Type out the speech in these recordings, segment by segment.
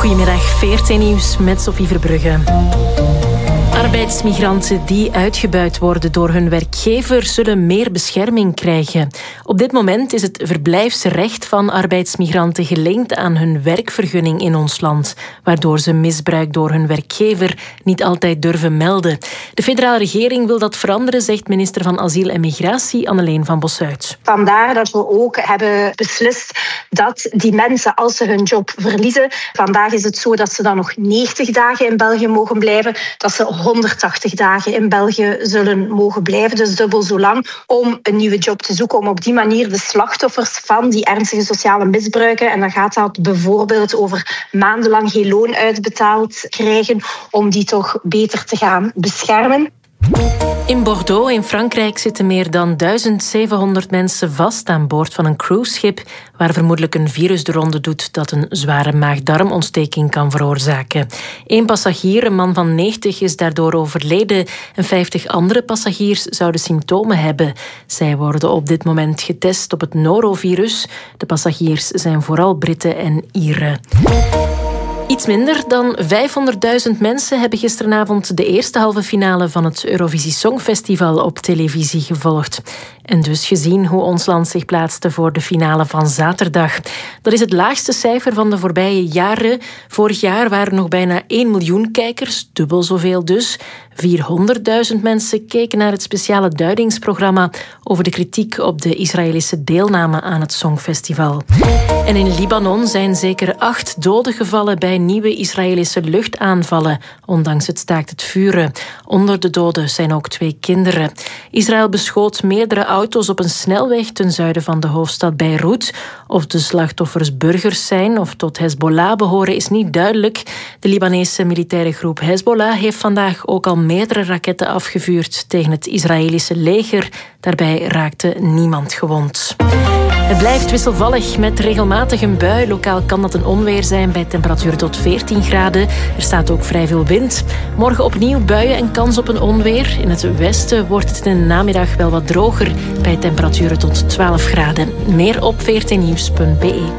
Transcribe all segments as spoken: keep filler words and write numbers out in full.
Goedemiddag, V R T Nieuws met Sophie Verbrugge. Arbeidsmigranten die uitgebuit worden door hun werkgever zullen meer bescherming krijgen. Op dit moment is het verblijfsrecht van arbeidsmigranten gelinkt aan hun werkvergunning in ons land, waardoor ze misbruik door hun werkgever niet altijd durven melden. De federale regering wil dat veranderen, zegt minister van Asiel en Migratie Anneleen van Bossuyt. Vandaar dat we ook hebben beslist dat die mensen, als ze hun job verliezen, vandaag is het zo dat ze dan nog negentig dagen in België mogen blijven, dat ze honderdtachtig dagen in België zullen mogen blijven, dus dubbel zo lang, om een nieuwe job te zoeken, om op die manier de slachtoffers van die ernstige sociale misbruiken, en dan gaat dat bijvoorbeeld over maandenlang geen loon uitbetaald krijgen, om die toch beter te gaan beschermen. In Bordeaux in Frankrijk zitten meer dan duizend zevenhonderd mensen vast aan boord van een cruiseschip waar vermoedelijk een virus de ronde doet dat een zware maag-darmontsteking kan veroorzaken. Eén passagier, een man van negentig, is daardoor overleden en vijftig andere passagiers zouden symptomen hebben. Zij worden op dit moment getest op het norovirus. De passagiers zijn vooral Britten en Ieren. Iets minder dan vijfhonderdduizend mensen hebben gisteravond de eerste halve finale van het Eurovisie Songfestival op televisie gevolgd. En dus gezien hoe ons land zich plaatste voor de finale van zaterdag. Dat is het laagste cijfer van de voorbije jaren. Vorig jaar waren er nog bijna één miljoen kijkers, dubbel zoveel dus. vierhonderdduizend mensen keken naar het speciale duidingsprogramma over de kritiek op de Israëlische deelname aan het Songfestival. En in Libanon zijn zeker acht doden gevallen bij nieuwe Israëlische luchtaanvallen, ondanks het staakt het vuren. Onder de doden zijn ook twee kinderen. Israël beschoot meerdere auto's op een snelweg ten zuiden van de hoofdstad Beirut. Of de slachtoffers burgers zijn of tot Hezbollah behoren is niet duidelijk. De Libanese militaire groep Hezbollah heeft vandaag ook al meerdere raketten afgevuurd tegen het Israëlische leger. Daarbij raakte niemand gewond. Het blijft wisselvallig met regelmatig een bui. Lokaal kan dat een onweer zijn bij temperaturen tot veertien graden. Er staat ook vrij veel wind. Morgen opnieuw buien en kans op een onweer. In het westen wordt het in de namiddag wel wat droger bij temperaturen tot twaalf graden. Meer op v r t nieuws punt b e.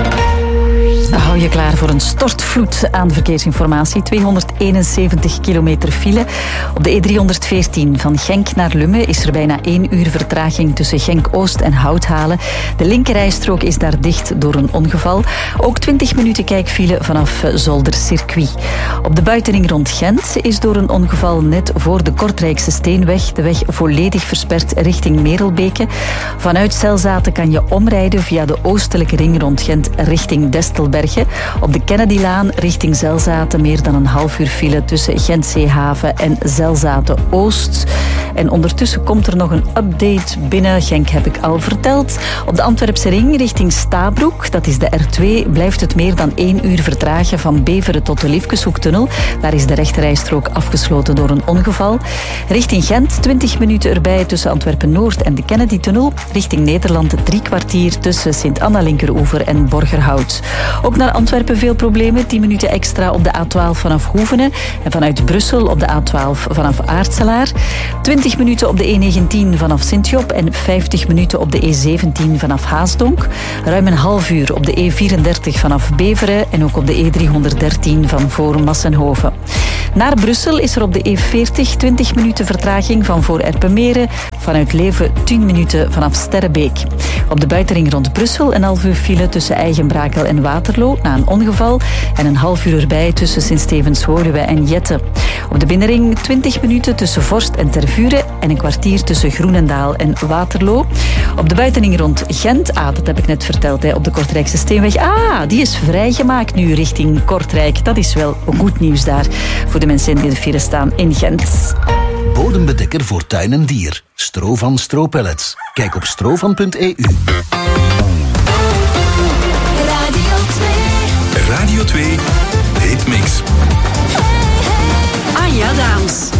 Hou je klaar voor een stortvloed aan verkeersinformatie. tweehonderdeenenzeventig kilometer file. Op de E driehonderdveertien van Genk naar Lummen is er bijna één uur vertraging tussen Genk-Oost en Houthalen. De linkerrijstrook is daar dicht door een ongeval. Ook twintig minuten kijkfile vanaf Zoldercircuit. Op de buitenring rond Gent is door een ongeval net voor de Kortrijkse Steenweg de weg volledig versperd richting Merelbeke. Vanuit Zelzaten kan je omrijden via de oostelijke ring rond Gent richting Destelberg. Op de Kennedylaan richting Zelzaten meer dan een half uur file tussen Gent-Zeehaven en Zelzaten-Oost. En ondertussen komt er nog een update binnen. Genk heb ik al verteld. Op de Antwerpse ring richting Stabroek, dat is de R twee, blijft het meer dan één uur vertragen van Beveren tot de Liefkeshoektunnel. Daar is de rechterrijstrook afgesloten door een ongeval. Richting Gent twintig minuten erbij tussen Antwerpen-Noord en de Kennedytunnel. Richting Nederland drie kwartier tussen Sint-Anna-Linkeroever en Borgerhout. Ook naar Antwerpen veel problemen. tien minuten extra op de A twaalf vanaf Hoevenen. En vanuit Brussel op de A twaalf vanaf Aartselaar. twintig minuten op de E negentien vanaf Sint-Job. En vijftig minuten op de E zeventien vanaf Haasdonk. Ruim een half uur op de E vierendertig vanaf Beveren. En ook op de E driehonderddertien van voor Massenhoven. Naar Brussel is er op de E veertig twintig minuten vertraging van voor Erpenmeren. Vanuit Leuven tien minuten vanaf Sterrebeek. Op de buitenring rond Brussel een half uur file tussen Eigenbrakel en Waterloo na een ongeval. En een half uur erbij tussen Sint-Stevens-Woluwe en Jette. Op de binnenring twintig minuten tussen Vorst en Tervuren. En een kwartier tussen Groenendaal en Waterloo. Op de buitenring rond Gent. Ah, dat heb ik net verteld. Hè, op de Kortrijkse Steenweg. Ah, die is vrijgemaakt nu richting Kortrijk. Dat is wel goed nieuws daar. Voor de mensen die in de file staan in Gent. Bodembedekker voor tuin en dier. Strovan Stropellets. Kijk op strovan punt e u. Radio twee. Radio twee Hitmix. Anja Daams.